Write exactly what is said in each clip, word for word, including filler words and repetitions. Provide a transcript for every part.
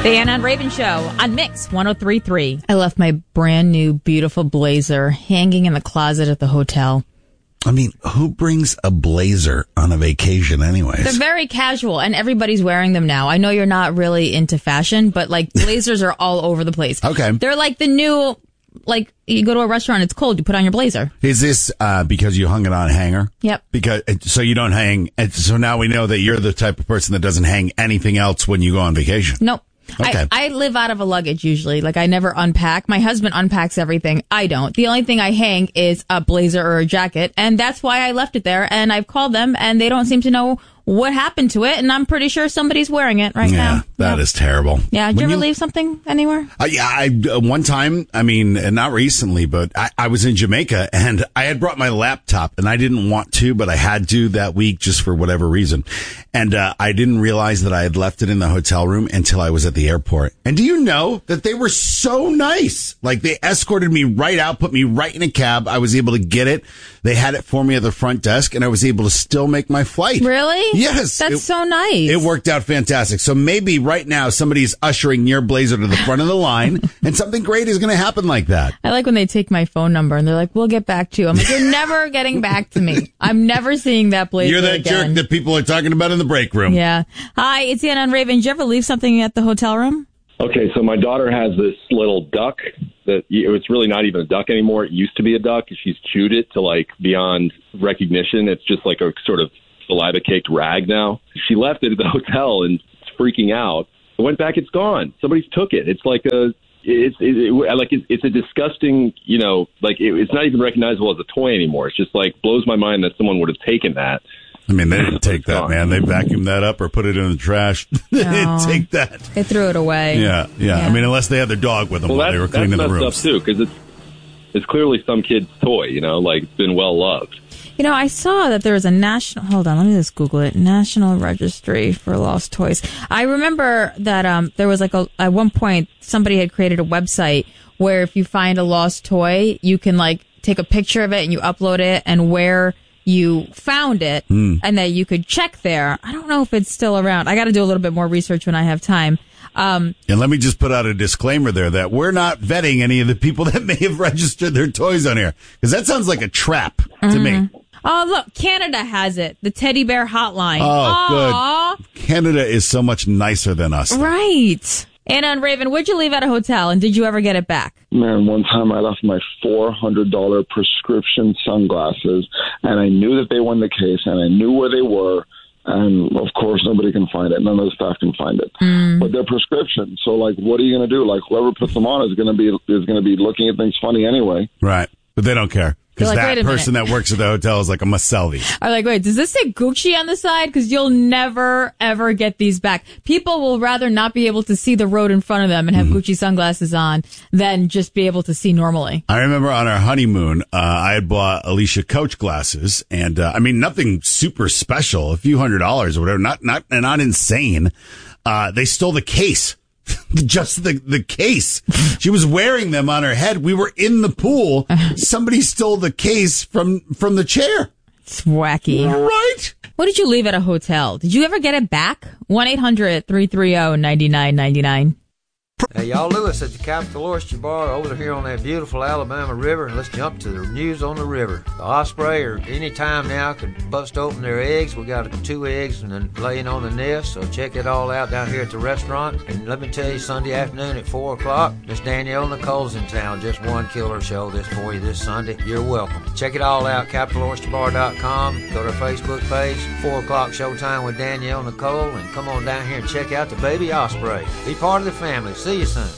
The Anna and Raven Show on Mix one oh three point three. I left my brand new, beautiful blazer hanging in the closet at the hotel. I mean, who brings a blazer on a vacation anyways? They're very casual, and everybody's wearing them now. I know you're not really into fashion, but, like, blazers are all over the place. Okay. They're like the new, like, you go to a restaurant, it's cold, you put on your blazer. Is this uh, because you hung it on a hanger? Yep. Because so you don't hang. So now we know that you're the type of person that doesn't hang anything else when you go on vacation. Nope. Okay. I, I live out of a luggage usually. Like, I never unpack. My husband unpacks everything. I don't. The only thing I hang is a blazer or a jacket, and that's why I left it there. And I've called them, and they don't seem to know what happened to it, and I'm pretty sure somebody's wearing it right yeah, now. Yeah, that yeah. is terrible. Yeah, did When you ever you, leave something anywhere? Uh, yeah, I, uh, one time, I mean, uh, not recently, but I, I was in Jamaica, and I had brought my laptop, and I didn't want to, but I had to that week just for whatever reason. And uh, I didn't realize that I had left it in the hotel room until I was at the airport. And do you know that they were so nice? Like, they escorted me right out, put me right in a cab. I was able to get it. They had it for me at the front desk, and I was able to still make my flight. Really? Yes. That's it, so nice. It worked out fantastic. So maybe right now somebody's ushering your blazer to the front of the line, and something great is going to happen like that. I like when they take my phone number, and they're like, we'll get back to you. I'm like, you're never getting back to me. I'm never seeing that blazer You're that again. jerk that people are talking about in the break room. Yeah. Hi, it's Anna and Raven. Did you ever leave something at the hotel room? Okay, so my daughter has this little duck that it's really not even a duck anymore. It used to be a duck. She's chewed it to, like, beyond recognition. It's just like a sort of saliva-caked rag now. She left it at the hotel and it's freaking out. I went back, it's gone. Somebody's took it. It's like a, it's it, it, like it's, it's a disgusting, you know, like it, it's not even recognizable as a toy anymore. It's just like blows my mind that someone would have taken that. I mean, they didn't take that, man. They vacuumed that up or put it in the trash. They didn't take that. They threw it away. Yeah, yeah, yeah. I mean, unless they had their dog with them well, while they were cleaning the rooms. That's messed up, too, because it's, it's clearly some kid's toy, you know, like it's been well loved. You know, I saw that there was a national, hold on, let me just Google it, National Registry for Lost Toys. I remember that um, there was like a, at one point, somebody had created a website where if you find a lost toy, you can like take a picture of it and you upload it and where you found it mm. and that you could check there. I don't know if it's still around. I got to do a little bit more research when I have time. Um, and let me just put out a disclaimer there that we're not vetting any of the people that may have registered their toys on here, because that sounds like a trap mm-hmm. to me. Oh, look, Canada has it. The teddy bear hotline. Oh, Aww. Good. Canada is so much nicer than us. Right. Anna and Raven, what'd you leave at a hotel, and did you ever get it back? Man, one time I left my four hundred dollars prescription sunglasses, and I knew that they won the case, and I knew where they were, and of course nobody can find it. None of the staff can find it. Mm. But they're prescription, so like, what are you going to do? Like, whoever puts them on is going to be is going to be looking at things funny anyway. Right, but they don't care. Because like, that person that works at the hotel is like, I must sell these. I'm like, wait, does this say Gucci on the side? Because you'll never, ever get these back. People will rather not be able to see the road in front of them and have mm-hmm. Gucci sunglasses on than just be able to see normally. I remember on our honeymoon, uh, I had bought Alicia Coach glasses. And, uh, I mean, nothing super special, a few hundred dollars or whatever, not, not, not insane. Uh, they stole the case. Just the, the case. She was wearing them on her head. We were in the pool. Somebody stole the case from, from the chair. It's wacky. Right? What did you leave at a hotel? Did you ever get it back? one eight hundred three three zero nine nine nine nine. Hey, y'all, Lewis at the Capital Oyster Bar over here on that beautiful Alabama River, and let's jump to the news on the river. The osprey, or any time now, could bust open their eggs. We got two eggs and then laying on the nest, so check it all out down here at the restaurant. And let me tell you, Sunday afternoon at four o'clock, Miss Danielle Nicole's in town. Just one killer show this for you this Sunday. You're welcome. Check it all out, capital oyster bar dot com. Go to our Facebook page, four o'clock showtime with Danielle Nicole, and come on down here and check out the baby osprey. Be part of the family. See you soon.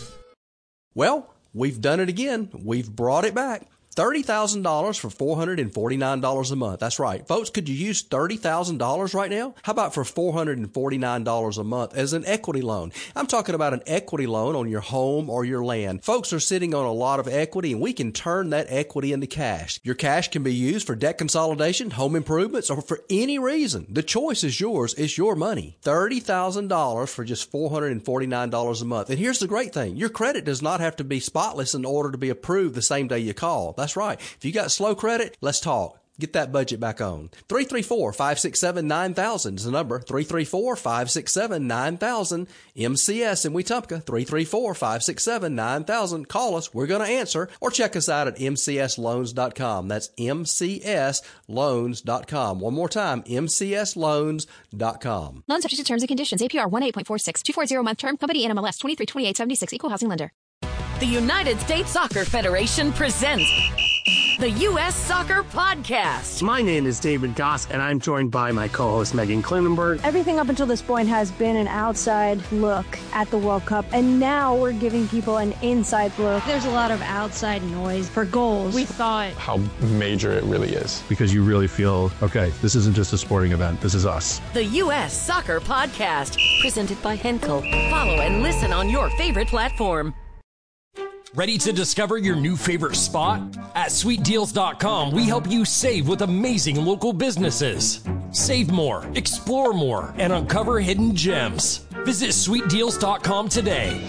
Well, we've done it again. We've brought it back. thirty thousand dollars for four hundred forty-nine dollars a month. That's right. Folks, could you use thirty thousand dollars right now? How about for four hundred forty-nine dollars a month as an equity loan? I'm talking about an equity loan on your home or your land. Folks are sitting on a lot of equity, and we can turn that equity into cash. Your cash can be used for debt consolidation, home improvements, or for any reason. The choice is yours. It's your money. thirty thousand dollars for just four hundred forty-nine dollars a month. And here's the great thing. Your credit does not have to be spotless in order to be approved the same day you call. That's right. If you got slow credit, let's talk. Get that budget back on. three three four, five six seven, nine thousand is the number. three three four, five six seven, nine thousand. M C S in Wetumpka. three three four, five six seven, nine thousand. Call us. We're going to answer. Or check us out at m c s loans dot com. That's m c s loans dot com. One more time, m c s loans dot com. Loan subject to terms and conditions. A P R one eight point four six. two forty month term. Company N M L S twenty-three twenty-eight seventy-six. Equal housing lender. The United States Soccer Federation presents the U S Soccer Podcast. My name is David Goss, and I'm joined by my co-host Megan Klinenberg. Everything up until this point has been an outside look at the World Cup, and now we're giving people an inside look. There's a lot of outside noise for goals. We thought how major it really is. Because you really feel, okay, this isn't just a sporting event, this is us. The U S Soccer Podcast, presented by Henkel. Follow and listen on your favorite platform. Ready to discover your new favorite spot? At sweet deals dot com, we help you save with amazing local businesses. Save more, explore more, and uncover hidden gems. Visit sweet deals dot com today.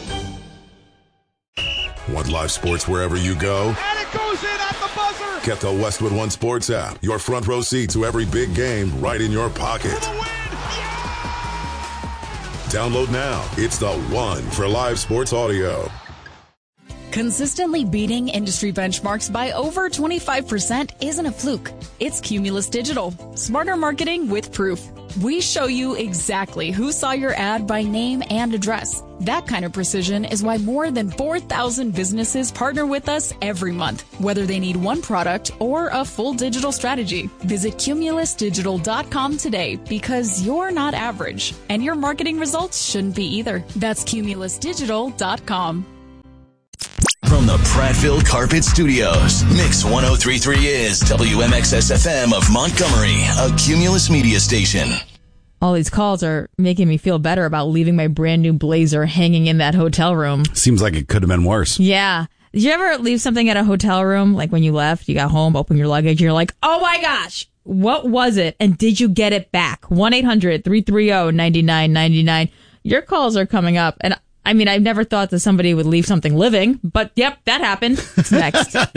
Want live sports wherever you go? And it goes in at the buzzer! Get the Westwood One Sports app. Your front row seat to every big game right in your pocket. For the win! Yeah! Download now. It's the one for live sports audio. Consistently beating industry benchmarks by over twenty-five percent isn't a fluke. It's Cumulus Digital. Smarter marketing with proof. We show you exactly who saw your ad by name and address. That kind of precision is why more than four thousand businesses partner with us every month, whether they need one product or a full digital strategy. Visit cumulus digital dot com today, because you're not average, and your marketing results shouldn't be either. That's cumulus digital dot com. From the Prattville Carpet Studios, Mix one oh three point three is W M X S F M of Montgomery, a Cumulus media station. All these calls are making me feel better about leaving my brand new blazer hanging in that hotel room. Seems like it could have been worse. Yeah. Did you ever leave something at a hotel room? Like when you left, you got home, open your luggage, you're like, oh my gosh, what was it? And did you get it back? one eight hundred, three three zero, nine nine nine nine. Your calls are coming up. And I mean, I've never thought that somebody would leave something living, but yep, that happened. It's next.